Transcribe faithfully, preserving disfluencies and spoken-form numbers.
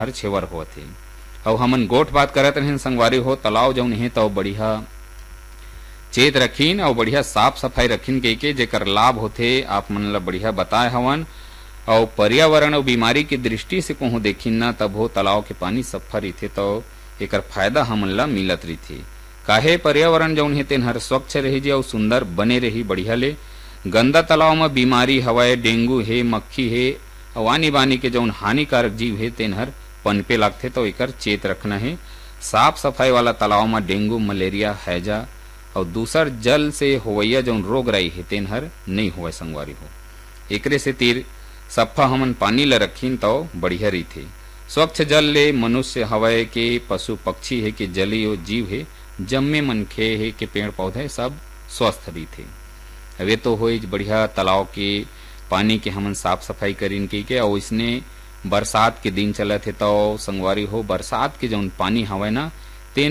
हर छेवर होत हे। और हमन गोठ बात करत रहें संगवारी हो, तालाब जौन हे तो बढ़िया चेत रखीन और बढ़िया साफ सफाई रखीन के, के जेकर लाभ होथे आप मन ला बढ़िया बताए हवन। और पर्यावरण और बीमारी की दृष्टि से कहूँ देखिन ना तब हो तालाब के पानी सफा रहिथे तो एकर फायदा हमन ला मिलत रहिथे। काहे पर्यावरण जौन हे तेन हर स्वच्छ रही और सुंदर बने रही बढ़िया ले। गंदा तालाब में बीमारी हवय, डेंगू हे, मक्खी हे और आनी बानी के जौन हानिकारक जीव हे तेन हर पनपे लगथे तो एकर चेत रखना है। साफ सफाई वाला तालाब में डेंगू, मलेरिया, हैजा और दूसर जल से होवैया जौन रोग राई है तेन हर नहीं होवे संगवारी हो। एकरे से तीर सफा हमन पानी ला रखीन तो बढ़िया रहिथे। स्वच्छ जल ले मनुष्य हवय के पशु पक्षी है के जलीय जीव है, जम्मे मनखे है के पेड़ पौधे सब स्वस्थ रहिथे। वे तो होई बढ़िया तालाब के पानी के हमन साफ सफाई करीन के, के और इसने बरसात के दिन चलत है तो संगवारी हो बरसात के जौन पानी हवय ना